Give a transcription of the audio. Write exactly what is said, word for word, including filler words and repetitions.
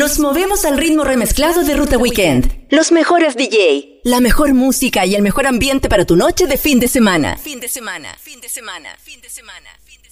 Nos movemos al ritmo remezclado de Ruta Weekend. Los mejores D J, la mejor música y el mejor ambiente para tu noche de fin de semana. Fin de semana, fin de semana, fin de semana, fin de semana.